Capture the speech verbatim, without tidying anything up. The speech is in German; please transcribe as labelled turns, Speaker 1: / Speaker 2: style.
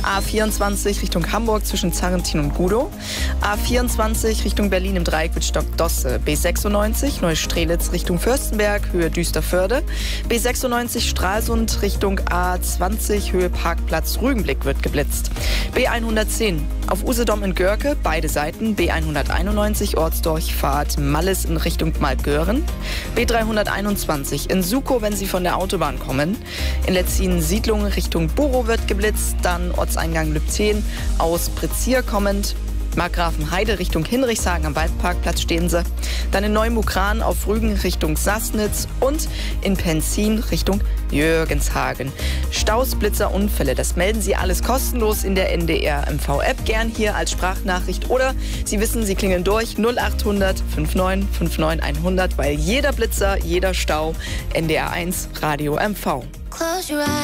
Speaker 1: A vierundzwanzig Richtung Hamburg zwischen Zarrentin und Gudow. A vierundzwanzig Richtung Berlin im Dreieck Wittstock-Dosse. B sechsundneunzig Neustrelitz Richtung Fürstenberg, Höhe Düsterförde. B sechsundneunzig Stralsund Richtung A zwanzig, Höhe Parkplatz Rügenblick wird geblitzt. B hundertzehn auf Usedom in Görke, beide Seiten. B hunderteinundneunzig Ortsdurchfahrt Malles in Richtung Malgören. B dreihunderteinundzwanzig in Sukow, wenn Sie von der Autobahn kommen. In Letzin Siedlung Richtung Borow wird geblitzt. Dann Ortseingang Lübzehn aus Prezier kommend. Markgrafenheide Richtung Hinrichshagen am Waldparkplatz stehen sie. Dann in Neumukran auf Rügen Richtung Sassnitz und in Penzin Richtung Jürgenshagen. Staus, Blitzer, Unfälle, das melden Sie alles kostenlos in der N D R M V-App, gern hier als Sprachnachricht oder Sie wissen, Sie klingeln durch null achthundert neunundfünfzig neunundfünfzig hundert, weil jeder Blitzer, jeder Stau, N D R eins Radio M V.